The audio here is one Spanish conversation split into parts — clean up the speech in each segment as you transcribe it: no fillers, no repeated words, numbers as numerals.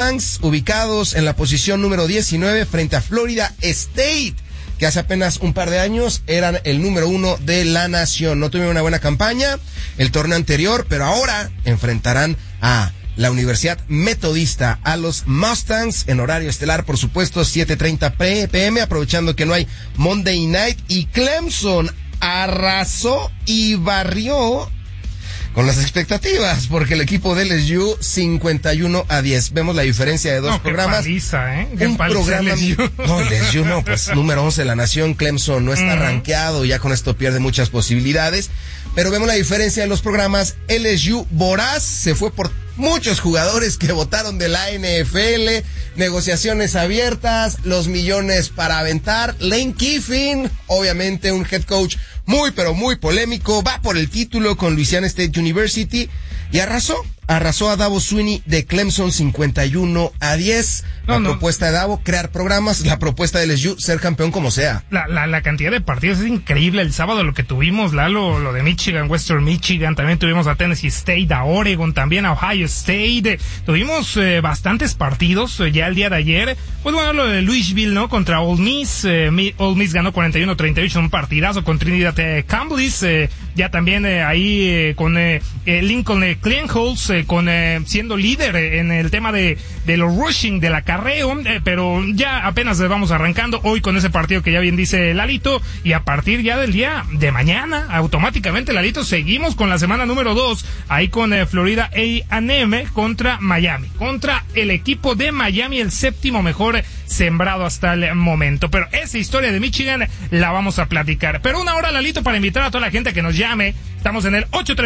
Mustangs, ubicados en la posición número 19 frente a Florida State, que hace apenas un par de años eran el número 1 de la nación. No tuvieron una buena campaña el torneo anterior, pero ahora enfrentarán a la Universidad Metodista, a los Mustangs, en horario estelar, por supuesto, 7:30 p.m., aprovechando que no hay Monday Night. Y Clemson arrasó y barrió con las expectativas, porque el equipo de LSU 51-10. Vemos la diferencia de dos programas. Qué paliza, ¿eh? Qué un paliza programa, LSU. No, LSU no, pues número 11 de la nación. Clemson no está rankeado, ya con esto pierde muchas posibilidades. Pero vemos la diferencia de los programas. LSU voraz, se fue por muchos jugadores que votaron de la NFL, negociaciones abiertas, los millones para aventar. Lane Kiffin, obviamente un head coach muy pero muy polémico, va por el título con Louisiana State University y arrasó a Dabo Swinney de Clemson 51-10. Propuesta de Dabo, crear programas, la propuesta de LSU, ser campeón como sea. La cantidad de partidos es increíble. El sábado lo que tuvimos, Lalo, lo de Michigan, Western Michigan, también tuvimos a Tennessee State, a Oregon, también a Ohio State. Tuvimos bastantes partidos ya el día de ayer. Pues bueno, lo de Louisville, ¿no? Contra Ole Miss. Ole Miss ganó 41-38, un partidazo con Trinidad Cambridge. Ya también ahí con Lincoln Kleinholz, siendo líder en el tema de los rushing, del acarreo, pero ya apenas vamos arrancando hoy con ese partido que ya bien dice Lalito, y a partir ya del día de mañana, automáticamente, Lalito, seguimos con la semana número 2, ahí con Florida A&M contra Miami, contra el equipo de Miami, el séptimo mejor sembrado hasta el momento. Pero esa historia de Michigan la vamos a platicar. Pero una hora, Lalito, para invitar a toda la gente que nos llame. Estamos en el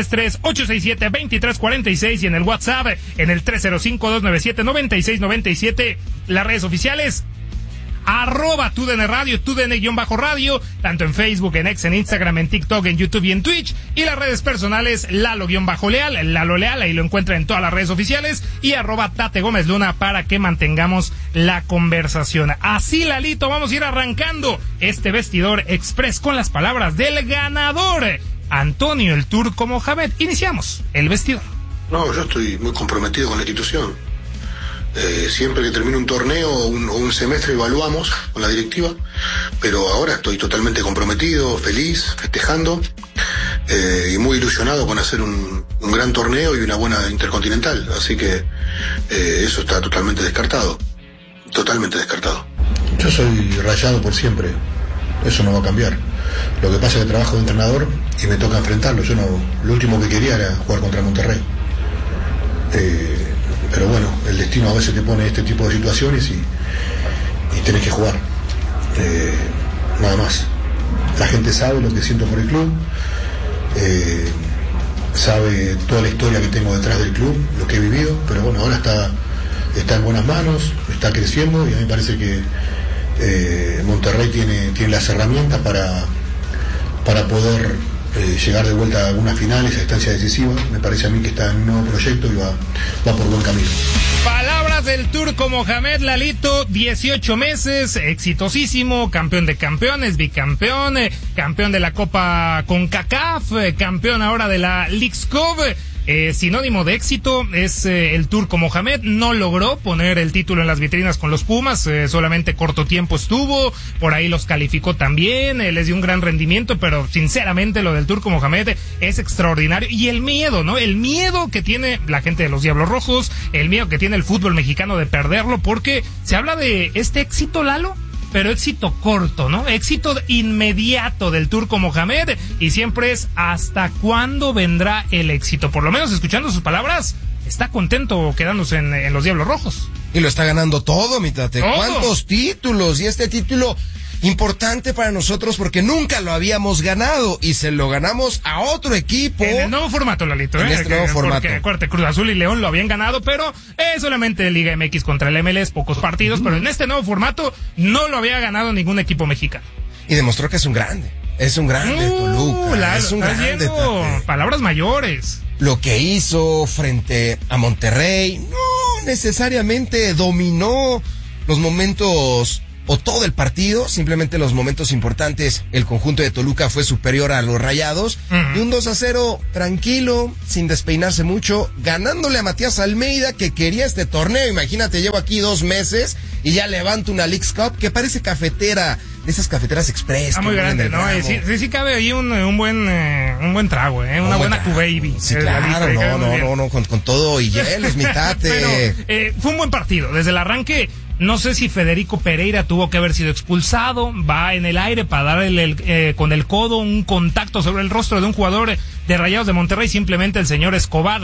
833-867-2346 y en el WhatsApp en el 305-297-9697. Las redes oficiales, @TUDN Radio, TUDN-radio, tanto en Facebook, en X, en Instagram, en TikTok, en YouTube y en Twitch. Y las redes personales, Lalo-Leal, Lalo Leal, ahí lo encuentra en todas las redes oficiales. Y @Tate Gómez Luna para que mantengamos la conversación. Así, Lalito, vamos a ir arrancando este vestidor express con las palabras del ganador, Antonio el Turco Mohamed. Iniciamos el vestidor. No, yo estoy muy comprometido con la institución. Siempre que termine un torneo o un semestre evaluamos con la directiva, pero ahora estoy totalmente comprometido, feliz, festejando y muy ilusionado con hacer un gran torneo y una buena intercontinental, así que eso está totalmente descartado. Yo soy Rayado por siempre, eso no va a cambiar. Lo que pasa es que trabajo de entrenador y me toca enfrentarlo. Yo no, lo último que quería era jugar contra Monterrey. Pero bueno, el destino a veces te pone este tipo de situaciones y tenés que jugar. Nada más. La gente sabe lo que siento por el club, sabe toda la historia que tengo detrás del club, lo que he vivido, pero bueno, ahora está en buenas manos, está creciendo y a mí me parece que Monterrey tiene las herramientas para poder llegar de vuelta a algunas finales, a instancias decisivas. Me parece a mí que está en un nuevo proyecto y va por buen camino. Palabras del Turco Mohamed, Lalito, 18 meses, exitosísimo, campeón de campeones, bicampeón, campeón de la Copa CONCACAF, campeón ahora de la Leagues Cup. Sinónimo de éxito es el Turco Mohamed. No logró poner el título en las vitrinas con los Pumas, solamente corto tiempo estuvo, por ahí los calificó también, les dio un gran rendimiento, pero sinceramente lo del Turco Mohamed es extraordinario. Y el miedo, ¿no? El miedo que tiene la gente de los Diablos Rojos, el miedo que tiene el fútbol mexicano de perderlo, porque se habla de este éxito, Lalo, pero éxito corto, ¿no? Éxito inmediato del Turco Mohamed, y siempre es ¿hasta cuándo vendrá el éxito? Por lo menos, escuchando sus palabras, está contento quedándose en los Diablos Rojos. Y lo está ganando todo, mi Tate. ¿Todo? ¿Cuántos títulos? Y este título importante para nosotros porque nunca lo habíamos ganado y se lo ganamos a otro equipo. En el nuevo formato, Lalito. En este nuevo formato. Porque, acuérdate, Cruz Azul y León lo habían ganado, pero solamente Liga MX contra el MLS, pocos partidos, pero en este nuevo formato no lo había ganado ningún equipo mexicano. Y demostró que es un grande. Es un grande, Toluca. Lalo, es un grande, Tate. Palabras mayores. Lo que hizo frente a Monterrey no necesariamente dominó los momentos o todo el partido, simplemente en los momentos importantes el conjunto de Toluca fue superior a los Rayados, y un 2-0 tranquilo, sin despeinarse mucho, ganándole a Matías Almeida, que quería este torneo. Imagínate, llevo aquí 2 meses y ya levanto una Leagues Cup que parece cafetera, de esas cafeteras express. Muy grande, ¿no? Sí cabe ahí un buen trago, una buena Q-Baby. Sí, claro, no, con todo y hielos, mitate. Pero, fue un buen partido, desde el arranque. No sé si Federico Pereira tuvo que haber sido expulsado, va en el aire para darle con el codo un contacto sobre el rostro de un jugador de Rayados de Monterrey, simplemente el señor Escobar